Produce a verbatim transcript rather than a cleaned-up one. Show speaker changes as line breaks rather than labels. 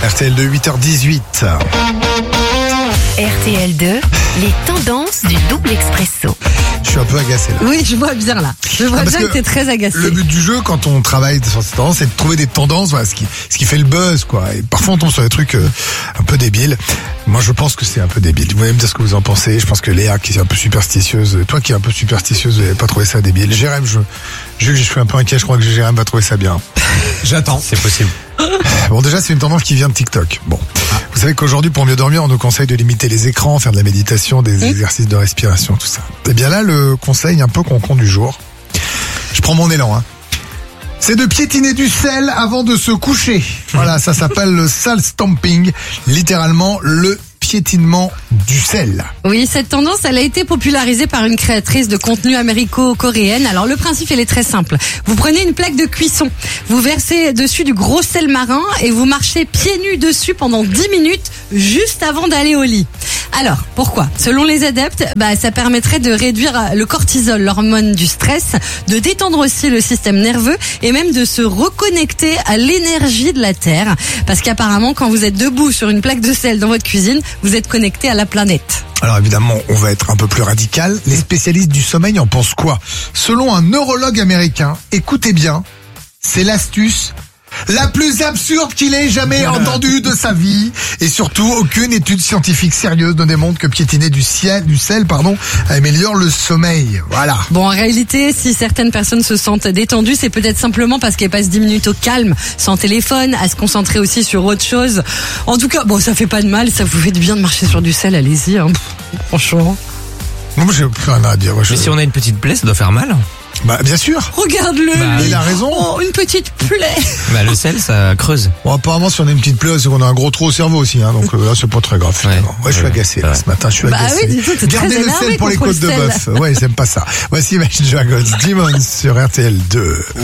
R T L deux, huit heures dix-huit.
R T L deux, les tendances du double expresso.
Je suis un peu agacé là.
Oui, je vois bien là. Je vois
Ah, parce
bien que,
que
t'es très agacé.
Le but du jeu, quand on travaille sur ces tendances, c'est de trouver des tendances, voilà, ce qui, ce qui fait le buzz, quoi. Et parfois, on tombe sur des trucs euh, un peu débiles. Moi, je pense que c'est un peu débile. Vous allez me dire ce que vous en pensez. Je pense que Léa, qui est un peu superstitieuse, toi qui es un peu superstitieuse, vous n'avez pas trouvé ça débile. Jérém, je, Jules, je suis un peu inquiet. Je crois que Jérém va trouver ça bien.
J'attends. C'est possible.
Bon, déjà, c'est une tendance qui vient de TikTok. Bon. Vous savez qu'aujourd'hui, pour mieux dormir, on nous conseille de limiter les écrans, faire de la méditation, des
mmh.
exercices de respiration, tout ça. Et bien là, le conseil un peu concon du jour. Je prends mon élan, hein. C'est de piétiner du sel avant de se coucher. Voilà, ça s'appelle le salt stomping. Littéralement, le piétinement du sel.
Oui, cette tendance, elle a été popularisée par une créatrice de contenu américo-coréenne. Alors, le principe, il est très simple. Vous prenez une plaque de cuisson, vous versez dessus du gros sel marin et vous marchez pieds nus dessus pendant dix minutes juste avant d'aller au lit. Alors, pourquoi ? Selon les adeptes, bah, ça permettrait de réduire le cortisol, l'hormone du stress, de détendre aussi le système nerveux et même de se reconnecter à l'énergie de la Terre. Parce qu'apparemment, quand vous êtes debout sur une plaque de sel dans votre cuisine, vous êtes connecté à la planète.
Alors évidemment, on va être un peu plus radical. Les spécialistes du sommeil en pensent quoi ? Selon un neurologue américain, écoutez bien, c'est l'astuce la plus absurde qu'il ait jamais entendue de sa vie. Et surtout, aucune étude scientifique sérieuse ne démontre que piétiner du ciel, du sel, pardon, améliore le sommeil. Voilà.
Bon, en réalité, si certaines personnes se sentent détendues, c'est peut-être simplement parce qu'elles passent dix minutes au calme, sans téléphone, à se concentrer aussi sur autre chose. En tout cas, bon, ça fait pas de mal, ça vous fait du bien de marcher sur du sel, allez-y, hein. Franchement.
Moi, j'ai plus rien à dire. Je...
Mais si on a une petite plaie, ça doit faire mal.
Bah, bien sûr.
Regarde-le.
Bah,
il a raison.
Oh, une petite plaie.
Bah, le sel, ça creuse.
Bon, apparemment, si on a une petite plaie, c'est qu'on a un gros trou au cerveau aussi, hein. Donc, euh, là, c'est pas très grave, finalement. Ouais, ouais, je suis agacé, là, ce matin, je suis
bah
agacé.
Oui, dis donc, t'es
Gardez
très
le
énervé
sel pour les
contre
côtes de
le sel.
bœuf. Ouais, ils aiment pas ça. Voici Imagine Dragons, Demons sur R T L deux.